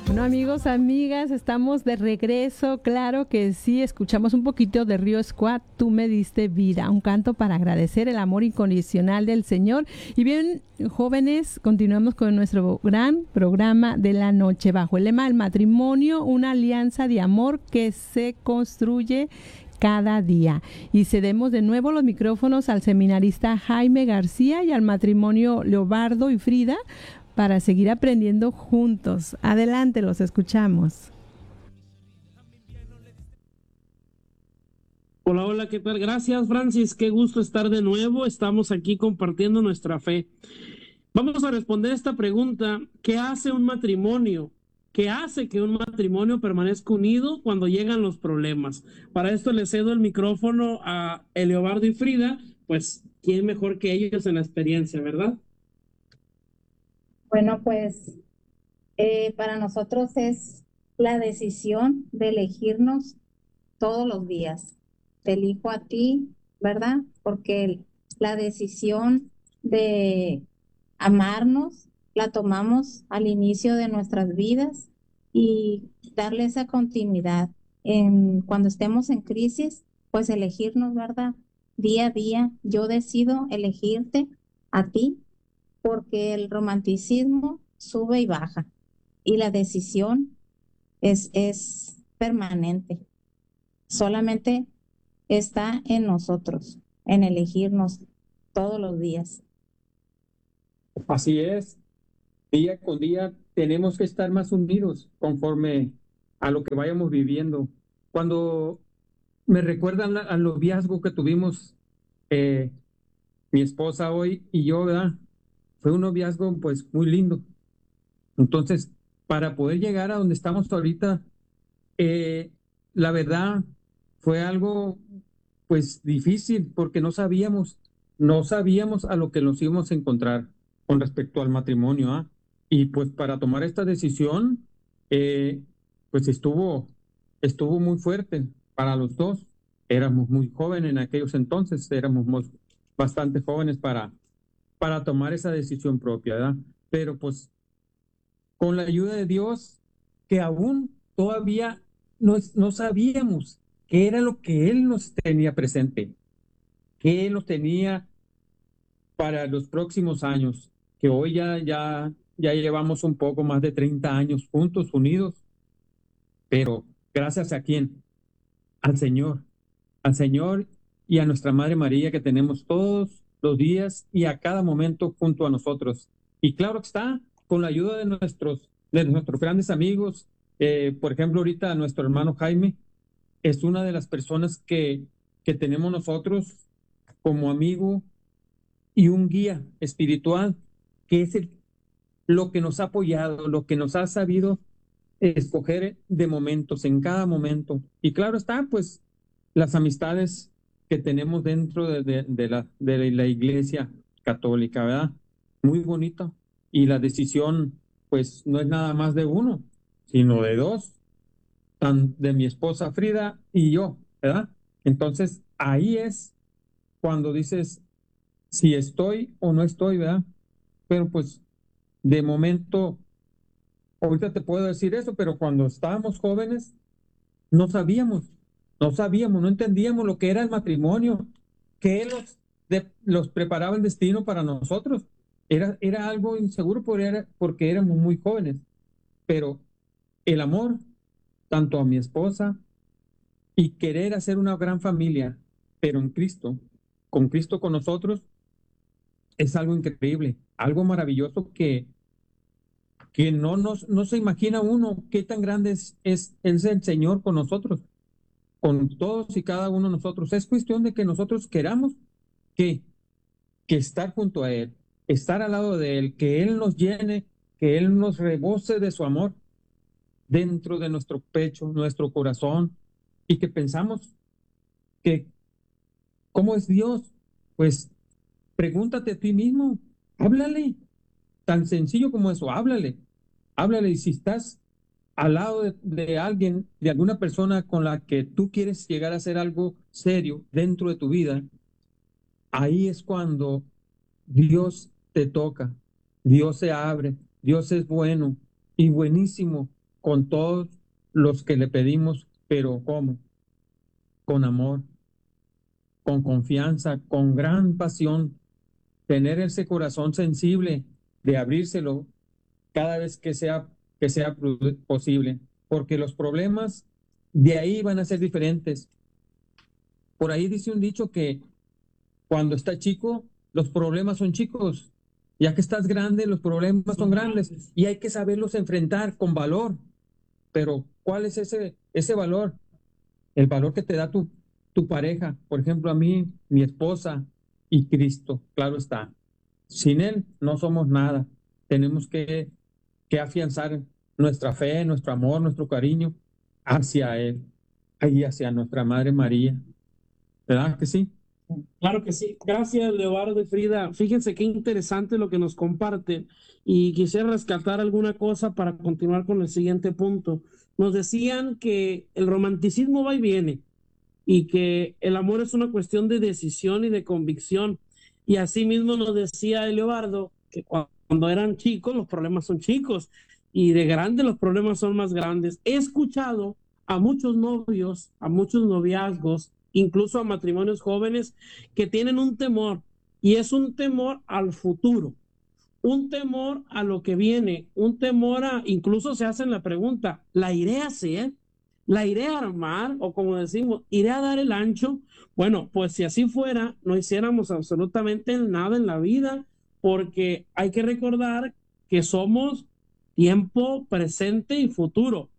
Bueno, amigos, amigas, estamos de regreso. Claro que sí, escuchamos un poquito de Río Squad, Tú me diste vida, un canto para agradecer el amor incondicional del Señor. Y bien, jóvenes, continuamos con nuestro gran programa de la noche bajo el lema El matrimonio, una alianza de amor que se construye cada día. Y cedemos de nuevo los micrófonos al seminarista Jaime García y al matrimonio Leobardo y Frida para seguir aprendiendo juntos. Adelante, los escuchamos. Hola, hola, ¿qué tal? Gracias, Francis. Qué gusto estar de nuevo. Estamos aquí compartiendo nuestra fe. Vamos a responder esta pregunta. ¿Qué hace un matrimonio? ¿Qué hace que un matrimonio permanezca unido cuando llegan los problemas? Para esto le cedo el micrófono a Eleobardo y Frida. Pues, ¿quién mejor que ellos en la experiencia, verdad? Bueno, pues para nosotros es la decisión de elegirnos todos los días. Te elijo a ti, ¿verdad? Porque la decisión de amarnos la tomamos al inicio de nuestras vidas y darle esa continuidad. Cuando estemos en crisis, pues elegirnos, ¿verdad? Día a día, yo decido elegirte a ti porque el romanticismo sube y baja y la decisión es permanente. Solamente está en nosotros, en elegirnos todos los días. Así es, día con día tenemos que estar más unidos conforme a lo que vayamos viviendo. Cuando me recuerdan al noviazgo que tuvimos eh, mi esposa hoy y yo, ¿verdad? Fue un noviazgo pues muy lindo. Entonces, para poder llegar a donde estamos ahorita, la verdad fue algo pues difícil porque no sabíamos a lo que nos íbamos a encontrar con respecto al matrimonio, ¿ah? Y pues para tomar esta decisión, eh, pues estuvo muy fuerte para los dos. Éramos muy jóvenes en aquellos entonces, bastante jóvenes para tomar esa decisión propia, ¿verdad? Pero pues con la ayuda de Dios, que aún todavía no sabíamos qué era lo que Él nos tenía presente, qué Él nos tenía para los próximos años, que hoy ya llevamos un poco más de 30 años juntos, unidos, pero gracias a quién, al Señor y a nuestra Madre María que tenemos todos los días y a cada momento junto a nosotros. Y claro que está, con la ayuda de nuestros grandes amigos, por ejemplo, ahorita nuestro hermano Jaime es una de las personas que tenemos nosotros como amigo y un guía espiritual, que es lo que nos ha apoyado, lo que nos ha sabido escoger de momentos, en cada momento. Y claro está, pues, las amistades que tenemos dentro de la Iglesia Católica, ¿verdad? Muy bonito. Y la decisión, pues, no es nada más de uno, sino de dos, de mi esposa Frida y yo, ¿verdad? Entonces, ahí es cuando dices si estoy o no estoy, ¿verdad? Pero pues, de momento, ahorita te puedo decir eso, pero cuando estábamos jóvenes, no sabíamos, no entendíamos lo que era el matrimonio, que Él los preparaba el destino para nosotros. Era algo inseguro porque éramos muy jóvenes, pero el amor, tanto a mi esposa y querer hacer una gran familia, pero en Cristo, con Cristo con nosotros, es algo increíble, algo maravilloso que no se imagina uno qué tan grande es el Señor con nosotros, con todos y cada uno de nosotros. Es cuestión de que nosotros queramos que, que estar junto a Él, estar al lado de Él, que Él nos llene, que Él nos rebose de su amor dentro de nuestro pecho, nuestro corazón, y que pensamos que, ¿cómo es Dios? Pues pregúntate a ti mismo, háblale, tan sencillo como eso, háblale, y si estás al lado de alguien, de alguna persona con la que tú quieres llegar a hacer algo serio dentro de tu vida, ahí es cuando Dios te toca, Dios se abre, Dios es bueno y buenísimo con todos los que le pedimos, pero ¿cómo? Con amor, con confianza, con gran pasión, tener ese corazón sensible de abrírselo cada vez que sea posible, porque los problemas de ahí van a ser diferentes. Por ahí dice un dicho que cuando está chico, los problemas son chicos. Ya que estás grande, los problemas son grandes y hay que saberlos enfrentar con valor. Pero ¿cuál es ese valor? El valor que te da tu pareja. Por ejemplo, a mí, mi esposa y Cristo, claro está. Sin Él no somos nada. Tenemos que afianzar nuestra fe, nuestro amor, nuestro cariño hacia Él y hacia nuestra Madre María. ¿Verdad que sí? Claro que sí. Gracias, Leobardo y Frida. Fíjense qué interesante lo que nos comparten y quisiera rescatar alguna cosa para continuar con el siguiente punto. Nos decían que el romanticismo va y viene y que el amor es una cuestión de decisión y de convicción. Y así mismo nos decía Leobardo que cuando eran chicos los problemas son chicos y de grandes los problemas son más grandes. He escuchado a muchos novios, a muchos noviazgos, incluso a matrimonios jóvenes que tienen un temor, y es un temor al futuro, un temor a lo que viene, un temor incluso se hacen la pregunta, ¿la iré a hacer? ¿La iré a armar? O como decimos, ¿iré a dar el ancho? Bueno, pues si así fuera, no hiciéramos absolutamente nada en la vida, porque hay que recordar que somos tiempo, presente y futuro.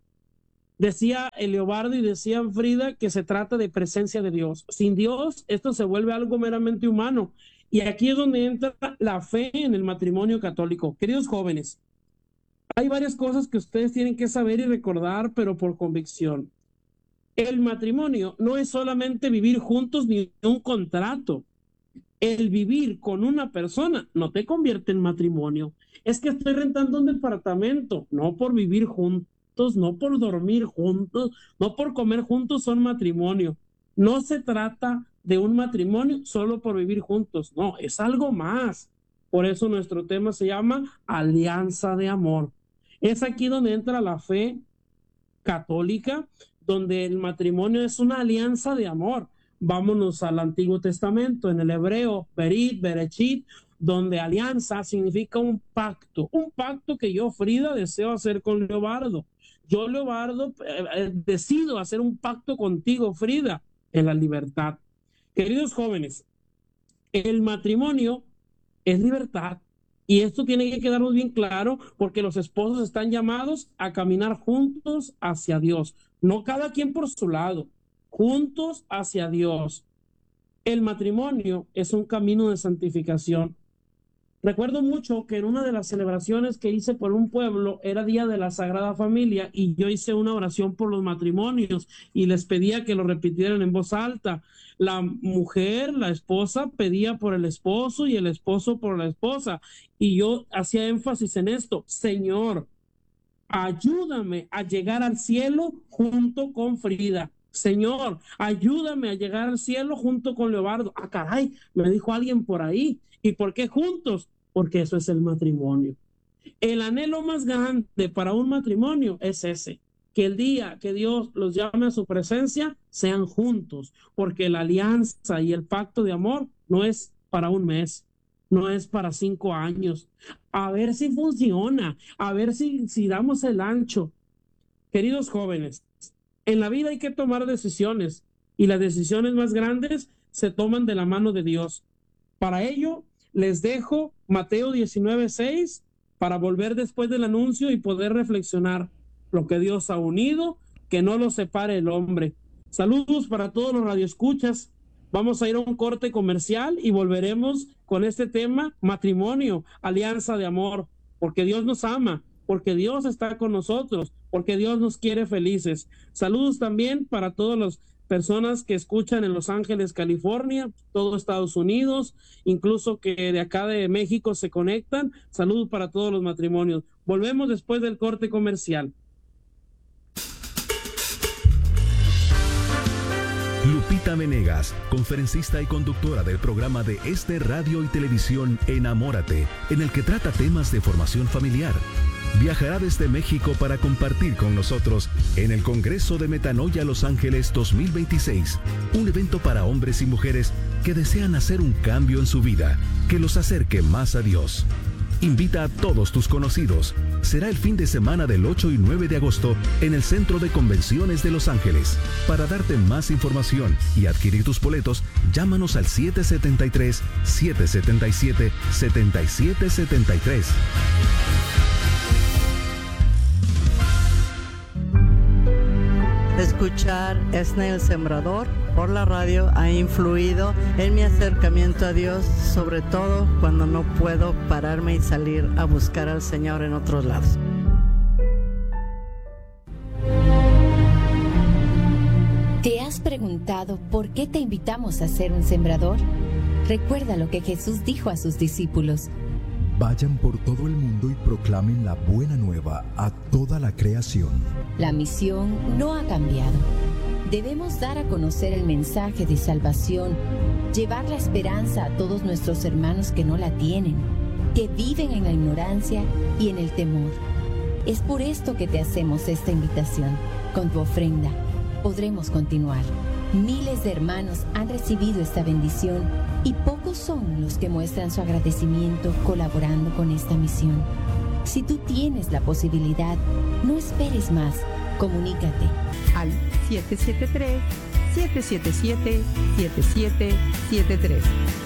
Decía Leobardo y decía Frida que se trata de presencia de Dios. Sin Dios, esto se vuelve algo meramente humano. Y aquí es donde entra la fe en el matrimonio católico. Queridos jóvenes, hay varias cosas que ustedes tienen que saber y recordar, pero por convicción. El matrimonio no es solamente vivir juntos ni un contrato. El vivir con una persona no te convierte en matrimonio. Es que estoy rentando un departamento, no por vivir juntos, no por dormir juntos, no por comer juntos son matrimonio. No se trata de un matrimonio solo por vivir juntos, no, es algo más. Por eso nuestro tema se llama alianza de amor. Es aquí donde entra la fe católica, donde el matrimonio es una alianza de amor. Vámonos al Antiguo Testamento, en el hebreo, Berit, Berechit, donde alianza significa un pacto que yo, Frida, deseo hacer con Leobardo. Yo, Leobardo, decido hacer un pacto contigo, Frida, en la libertad. Queridos jóvenes, el matrimonio es libertad. Y esto tiene que quedarnos bien claro porque los esposos están llamados a caminar juntos hacia Dios. No cada quien por su lado, juntos hacia Dios. El matrimonio es un camino de santificación. Recuerdo mucho que en una de las celebraciones que hice por un pueblo era Día de la Sagrada Familia y yo hice una oración por los matrimonios y les pedía que lo repitieran en voz alta. La mujer, la esposa, pedía por el esposo y el esposo por la esposa. Y yo hacía énfasis en esto: Señor, ayúdame a llegar al cielo junto con Frida. Señor, ayúdame a llegar al cielo junto con Leobardo. Ah, caray, me dijo alguien por ahí. ¿Y por qué juntos? Porque eso es el matrimonio. El anhelo más grande para un matrimonio es ese, que el día que Dios los llame a su presencia, sean juntos, porque la alianza y el pacto de amor no es para un mes, no es para 5 años. A ver si funciona, a ver si damos el ancho. Queridos jóvenes, en la vida hay que tomar decisiones y las decisiones más grandes se toman de la mano de Dios. Para ello, les dejo Mateo 19:6 para volver después del anuncio y poder reflexionar. Lo que Dios ha unido, que no lo separe el hombre. Saludos para todos los radioescuchas. Vamos a ir a un corte comercial y volveremos con este tema: matrimonio, alianza de amor, porque Dios nos ama, porque Dios está con nosotros, porque Dios nos quiere felices. Saludos también para todas las personas que escuchan en Los Ángeles, California, todo Estados Unidos, incluso que de acá de México se conectan. Saludos para todos los matrimonios. Volvemos después del corte comercial. Lupita Venegas, conferencista y conductora del programa de Radio y Televisión Enamórate, en el que trata temas de formación familiar, viajará desde México para compartir con nosotros en el Congreso de Metanoia Los Ángeles 2026, un evento para hombres y mujeres que desean hacer un cambio en su vida, que los acerque más a Dios. Invita a todos tus conocidos. Será el fin de semana del 8 y 9 de agosto en el Centro de Convenciones de Los Ángeles. Para darte más información y adquirir tus boletos, llámanos al 773-777-7773. Escuchar Esna el Sembrador por la radio ha influido en mi acercamiento a Dios, sobre todo cuando no puedo pararme y salir a buscar al Señor en otros lados. ¿Te has preguntado por qué te invitamos a ser un sembrador? Recuerda lo que Jesús dijo a sus discípulos. Vayan por todo el mundo y proclamen la buena nueva a toda la creación. La misión no ha cambiado. Debemos dar a conocer el mensaje de salvación, llevar la esperanza a todos nuestros hermanos que no la tienen, que viven en la ignorancia y en el temor. Es por esto que te hacemos esta invitación. Con tu ofrenda podremos continuar. Miles de hermanos han recibido esta bendición y pocos son los que muestran su agradecimiento colaborando con esta misión. Si tú tienes la posibilidad, no esperes más. Comunícate al 773-777-7773.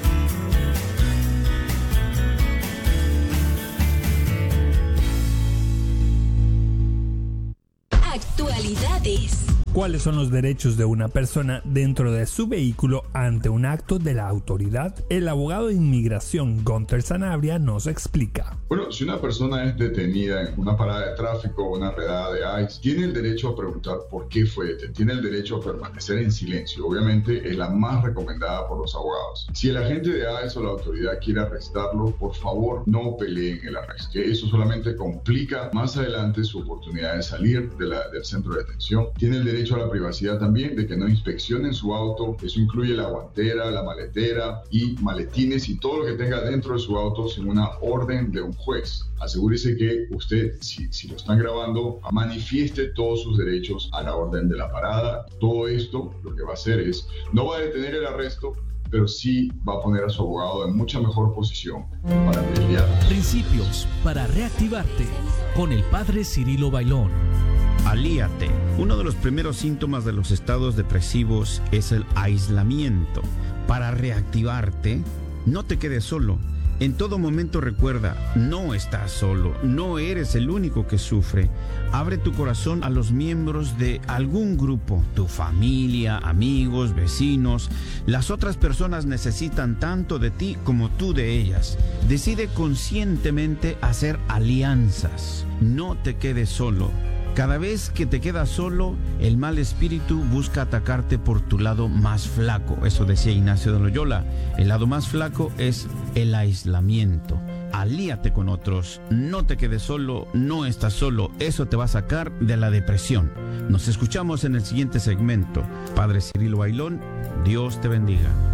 Actualidades. ¿Cuáles son los derechos de una persona dentro de su vehículo ante un acto de la autoridad? El abogado de inmigración Gunter Sanabria nos explica. Bueno, si una persona es detenida en una parada de tráfico o una redada de ICE, tiene el derecho a preguntar por qué fue detenida. Tiene el derecho a permanecer en silencio. Obviamente es la más recomendada por los abogados. Si el agente de ICE o la autoridad quiere arrestarlo, por favor no peleen el arresto, que eso solamente complica más adelante su oportunidad de salir del centro de detención. Tiene el derecho a la privacidad también, de que no inspeccionen su auto. Eso incluye la guantera, la maletera y maletines y todo lo que tenga dentro de su auto sin una orden de un juez. Asegúrese que usted, si lo están grabando, manifieste todos sus derechos a la orden de la parada. Todo esto lo que va a hacer es, no va a detener el arresto, pero sí va a poner a su abogado en mucha mejor posición para pelear. Principios para reactivarte con el Padre Cirilo Bailón. Alíate. Uno de los primeros síntomas de los estados depresivos es el aislamiento. Para reactivarte, no te quedes solo. En todo momento recuerda, no estás solo, no eres el único que sufre. Abre tu corazón a los miembros de algún grupo, tu familia, amigos, vecinos. Las otras personas necesitan tanto de ti como tú de ellas. Decide conscientemente hacer alianzas. No te quedes solo. Cada vez que te quedas solo, el mal espíritu busca atacarte por tu lado más flaco. Eso decía Ignacio de Loyola. El lado más flaco es el aislamiento. Alíate con otros. No te quedes solo, no estás solo. Eso te va a sacar de la depresión. Nos escuchamos en el siguiente segmento. Padre Cirilo Bailón, Dios te bendiga.